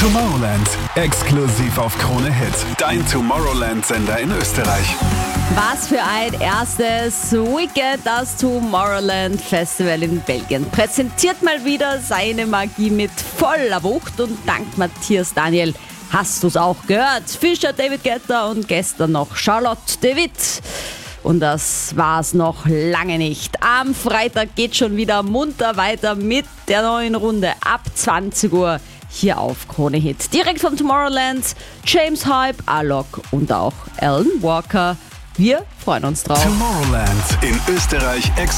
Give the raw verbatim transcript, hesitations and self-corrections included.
Tomorrowland, exklusiv auf Krone Hit. Dein Tomorrowland-Sender in Österreich. Was für ein erstes Weekend das Tomorrowland Festival in Belgien präsentiert mal wieder seine Magie mit voller Wucht und dank Matthias Daniel hast du es auch gehört. Fischer, David Guetta und gestern noch Charlotte de Witt. Und das war's noch lange nicht. Am Freitag geht schon wieder munter weiter mit der neuen Runde ab zwanzig Uhr hier auf Krone Hit. Direkt vom Tomorrowland, James Hype, Alok und auch Alan Walker. Wir freuen uns drauf. Tomorrowland in Österreich